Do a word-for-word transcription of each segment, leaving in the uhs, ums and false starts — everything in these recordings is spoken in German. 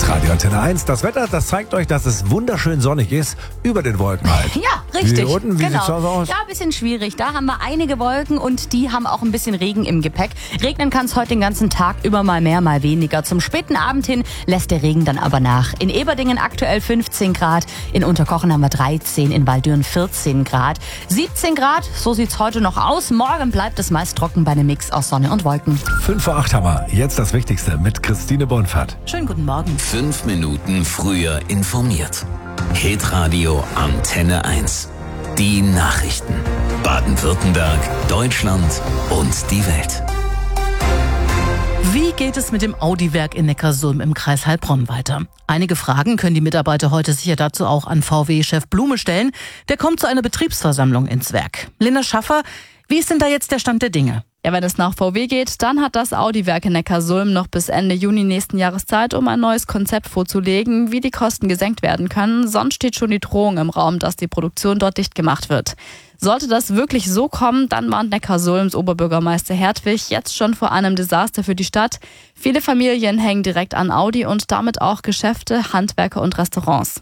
Hitradio Antenne eins. Das Wetter, das zeigt euch, dass es wunderschön sonnig ist, über den Wolken halt. Ja, richtig. Wie unten, wie genau. sieht's da so aus? Ja, ein bisschen schwierig. Da haben wir einige Wolken und die haben auch ein bisschen Regen im Gepäck. Regnen kann es heute den ganzen Tag über, mal mehr, mal weniger. Zum späten Abend hin lässt der Regen dann aber nach. In Eberdingen aktuell fünfzehn Grad, in Unterkochen haben wir dreizehn, in Waldürn vierzehn Grad. siebzehn Grad, so sieht's heute noch aus. Morgen bleibt es meist trocken bei einem Mix aus Sonne und Wolken. fünf vor acht haben wir. Jetzt das Wichtigste mit Christine Bonfert. Schönen guten Morgen. Fünf Minuten früher informiert. Hitradio Antenne eins. Die Nachrichten. Baden-Württemberg, Deutschland und die Welt. Wie geht es mit dem Audi-Werk in Neckarsulm im Kreis Heilbronn weiter? Einige Fragen können die Mitarbeiter heute sicher dazu auch an V W-Chef Blume stellen. Der kommt zu einer Betriebsversammlung ins Werk. Linda Schaffer, wie ist denn da jetzt der Stand der Dinge? Ja, wenn es nach V W geht, dann hat das Audi-Werk in Neckarsulm noch bis Ende Juni nächsten Jahres Zeit, um ein neues Konzept vorzulegen, wie die Kosten gesenkt werden können. Sonst steht schon die Drohung im Raum, dass die Produktion dort dicht gemacht wird. Sollte das wirklich so kommen, dann warnt Neckarsulms Oberbürgermeister Hertwig jetzt schon vor einem Desaster für die Stadt. Viele Familien hängen direkt an Audi und damit auch Geschäfte, Handwerker und Restaurants.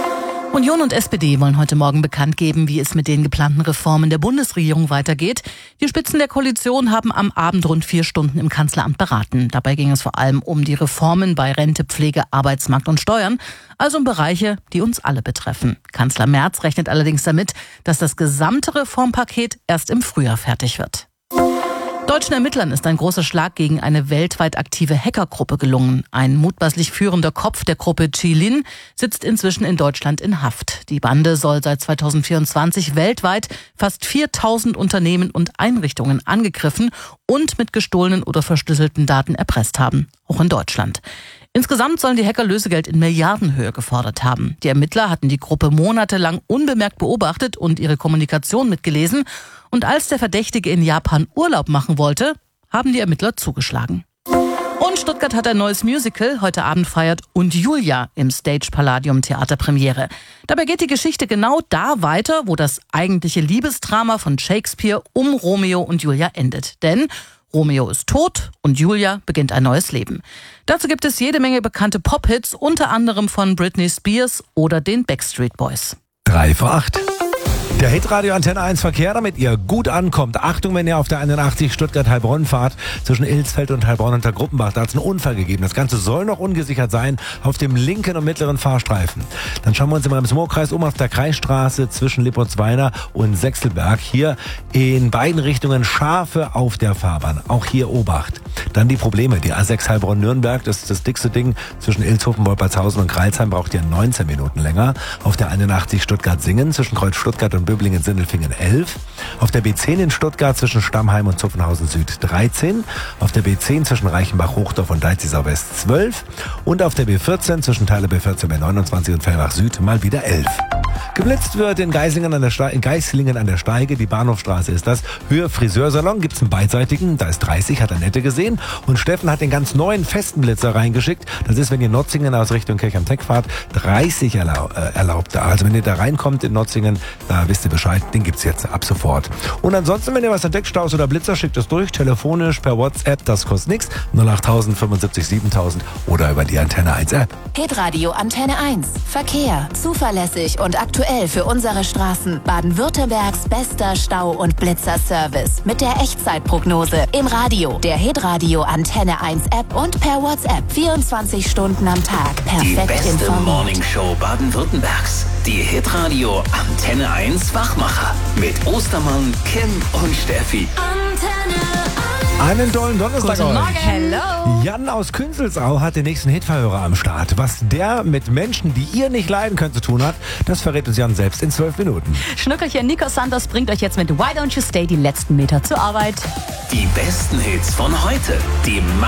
Union und S P D wollen heute Morgen bekannt geben, wie es mit den geplanten Reformen der Bundesregierung weitergeht. Die Spitzen der Koalition haben am Abend rund vier Stunden im Kanzleramt beraten. Dabei ging es vor allem um die Reformen bei Rente, Pflege, Arbeitsmarkt und Steuern, also um Bereiche, die uns alle betreffen. Kanzler Merz rechnet allerdings damit, dass das gesamte Reformpaket erst im Frühjahr fertig wird. Deutschen Ermittlern ist ein großer Schlag gegen eine weltweit aktive Hackergruppe gelungen. Ein mutmaßlich führender Kopf der Gruppe Qilin sitzt inzwischen in Deutschland in Haft. Die Bande soll seit zweitausendvierundzwanzig weltweit fast viertausend Unternehmen und Einrichtungen angegriffen und mit gestohlenen oder verschlüsselten Daten erpresst haben, auch in Deutschland. Insgesamt sollen die Hacker Lösegeld in Milliardenhöhe gefordert haben. Die Ermittler hatten die Gruppe monatelang unbemerkt beobachtet und ihre Kommunikation mitgelesen. Und als der Verdächtige in Japan Urlaub machen wollte, haben die Ermittler zugeschlagen. Und Stuttgart hat ein neues Musical. Heute Abend feiert Und Julia im Stage Palladium Theater Premiere. Dabei geht die Geschichte genau da weiter, wo das eigentliche Liebesdrama von Shakespeare um Romeo und Julia endet. Denn Romeo ist tot und Julia beginnt ein neues Leben. Dazu gibt es jede Menge bekannte Pop-Hits, unter anderem von Britney Spears oder den Backstreet Boys. drei vor acht. Der Hitradio Antenne eins Verkehr, damit ihr gut ankommt. Achtung, wenn ihr auf der einundachtzig Stuttgart-Heilbronn fahrt, zwischen Ilsfeld und Heilbronn unter Gruppenbach. Da hat es einen Unfall gegeben. Das Ganze soll noch ungesichert sein auf dem linken und mittleren Fahrstreifen. Dann schauen wir uns immer im Smog-Kreis um auf der Kreisstraße zwischen Lippotzweiner und Sechselberg. Hier in beiden Richtungen Schafe auf der Fahrbahn. Auch hier Obacht. Dann die Probleme. Die A sechs Heilbronn-Nürnberg, das ist das dickste Ding zwischen Ilshofen, Wolpertshausen und Greilsheim, braucht ihr neunzehn Minuten länger. Auf der einundachtzig Stuttgart-Singen zwischen Kreuz Stuttgart und Böblingen-Sindelfingen elf. Auf der B zehn in Stuttgart zwischen Stammheim und Zuffenhausen Süd dreizehn. Auf der B zehn zwischen Reichenbach-Hochdorf und Deizisau West zwölf. Und auf der B vierzehn zwischen Teile B vierzehn, B neunundzwanzig und Fellbach Süd mal wieder elf. Geblitzt wird in Geislingen an der, Ste- in Geislingen an der Steige, die Bahnhofstraße ist das. Höhe Friseursalon, gibt's einen beidseitigen, da ist dreißig, hat Annette gesehen. Und Steffen hat den ganz neuen festen Blitzer reingeschickt. Das ist, wenn ihr Notzingen aus Richtung Kirch am Teck fahrt, dreißig erlau- äh, erlaubt da. Also wenn ihr da reinkommt in Notzingen, da wisst ihr Bescheid, den gibt's jetzt ab sofort. Und ansonsten, wenn ihr was entdeckt, Staus oder Blitzer, schickt es durch, telefonisch, per WhatsApp, das kostet nichts. null acht null null fünfundsiebzig siebentausend oder über die Antenne eins App. Hitradio Antenne eins. Verkehr. Zuverlässig und aktuell für unsere Straßen. Baden-Württembergs bester Stau- und Blitzerservice. Mit der Echtzeitprognose. Im Radio, der Hitradio Antenne eins App und per WhatsApp. vierundzwanzig Stunden am Tag. Die Perfekt beste informiert. Morningshow Baden-Württembergs. Die Hitradio Antenne eins Wachmacher. Mit Ostermann, Kim und Steffi. Einen tollen Donnerstag Guten euch. Morgen. Hello. Jan aus Künzelsau hat den nächsten Hitverhörer am Start. Was der mit Menschen, die ihr nicht leiden könnt, zu tun hat, das verrät uns Jan selbst in zwölf Minuten. Schnuckelchen Nico Sanders bringt euch jetzt mit Why Don't You Stay die letzten Meter zur Arbeit. Die besten Hits von heute. Die